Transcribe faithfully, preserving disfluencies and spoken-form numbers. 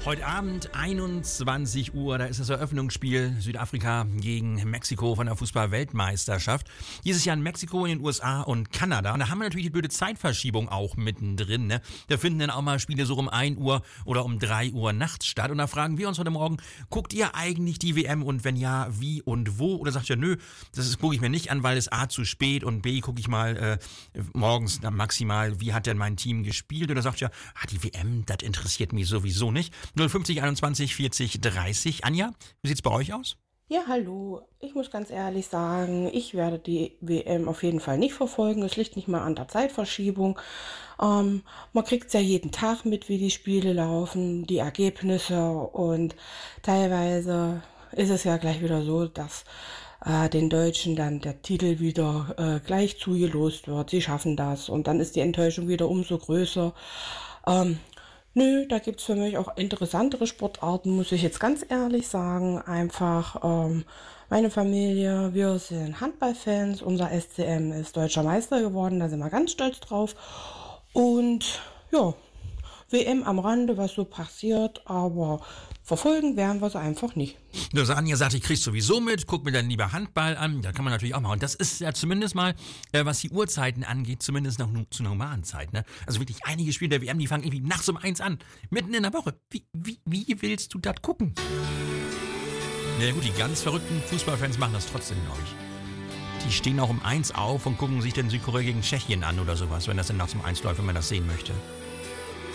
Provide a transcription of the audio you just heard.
Heute Abend einundzwanzig Uhr, da ist das Eröffnungsspiel Südafrika gegen Mexiko von der Fußball-Weltmeisterschaft. Dieses Jahr in Mexiko, in den U S A und Kanada. Und da haben wir natürlich die blöde Zeitverschiebung auch mittendrin. Ne? Da finden dann auch mal Spiele so um ein Uhr oder um drei Uhr nachts statt. Und da fragen wir uns heute Morgen, guckt ihr eigentlich die W M und wenn ja, wie und wo? Oder sagt ihr, nö, das gucke ich mir nicht an, weil es A zu spät und B gucke ich mal äh, morgens dann maximal, wie hat denn mein Team gespielt? Oder sagt ihr, ah, die W M, das interessiert mich sowieso nicht. null fünfzig einundzwanzig vierzig dreißig. Anja, wie sieht's bei euch aus? Ja, hallo. Ich muss ganz ehrlich sagen, ich werde die W M auf jeden Fall nicht verfolgen. Es liegt nicht mal an der Zeitverschiebung. Ähm, man kriegt ja jeden Tag mit, wie die Spiele laufen, die Ergebnisse, und teilweise ist es ja gleich wieder so, dass äh, den Deutschen dann der Titel wieder äh, gleich zugelost wird. Sie schaffen das und dann ist die Enttäuschung wieder umso größer. Ähm, Nö, da gibt's für mich auch interessantere Sportarten, muss ich jetzt ganz ehrlich sagen. Einfach, ähm, meine Familie, wir sind Handballfans, unser S C M ist deutscher Meister geworden, da sind wir ganz stolz drauf. Und ja, W M am Rande, was so passiert, aber verfolgen werden wir es einfach nicht. Also Anja sagt, ich krieg's sowieso mit, guck mir dann lieber Handball an, da kann man natürlich auch machen. Und das ist ja zumindest mal, äh, was die Uhrzeiten angeht, zumindest noch zu normalen Zeit, ne? Also wirklich einige Spiele der W M, die fangen irgendwie nachts um eins an, mitten in der Woche. Wie, wie, wie willst du das gucken? Ja gut, die ganz verrückten Fußballfans machen das trotzdem, glaube ich. Die stehen auch um eins auf und gucken sich den Südkorea gegen Tschechien an oder sowas, wenn das dann nachts um eins läuft, wenn man das sehen möchte.